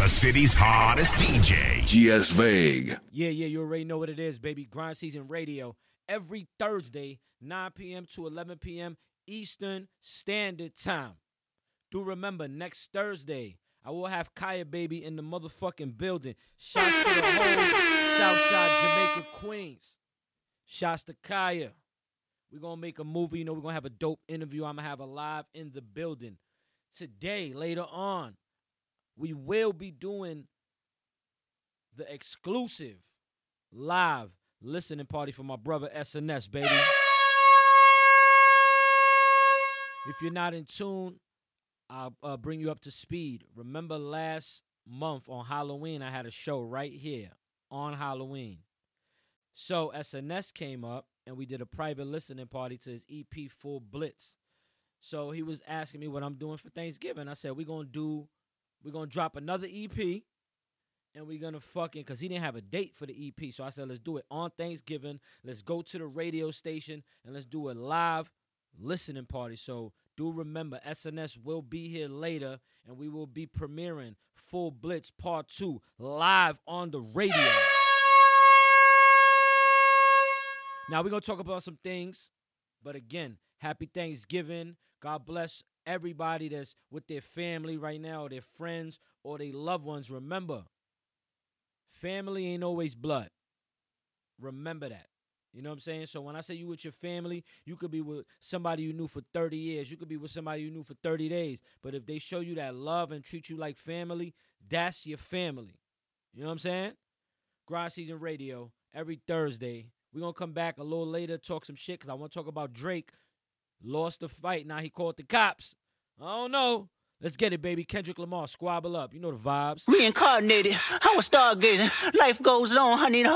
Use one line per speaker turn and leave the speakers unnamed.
the city's hottest DJ,
GS Vague.
Yeah, you already know what it is, baby. Grind Season Radio, every Thursday, 9 p.m. to 11 p.m. Eastern Standard Time. Do remember, next Thursday, I will have Kaya Baby in the motherfucking building. Shouts to the whole Southside Jamaica Queens. Shouts to Kaya. We're going to make a movie. You know, we're going to have a dope interview. I'm going to have a live in the building. Today, later on, we will be doing the exclusive live listening party for my brother SNS, baby. If you're not in tune, I'll bring you up to speed. Remember last month on Halloween, I had a show right here on Halloween. So SNS came up and we did a private listening party to his EP Full Blitz. So he was asking me what I'm doing for Thanksgiving. I said, we're going to drop another EP and we're going to because he didn't have a date for the EP. So I said, let's do it on Thanksgiving. Let's go to the radio station and let's do a live listening party. So do remember, SNS will be here later and we will be premiering Full Blitz Part 2 live on the radio. Now we're going to talk about some things, but again, happy Thanksgiving. God bless everybody that's with their family right now, or their friends, or their loved ones. Remember, family ain't always blood. Remember that. You know what I'm saying? So when I say you with your family, you could be with somebody you knew for 30 years. You could be with somebody you knew for 30 days. But if they show you that love and treat you like family, that's your family. You know what I'm saying? Grind Season Radio, every Thursday. We're going to come back a little later, talk some shit, because I want to talk about Drake. Lost the fight. Now he called the cops. I don't know. Let's get it, baby. Kendrick Lamar, squabble up. You know the vibes.
Reincarnated. I was stargazing. Life goes on, honey.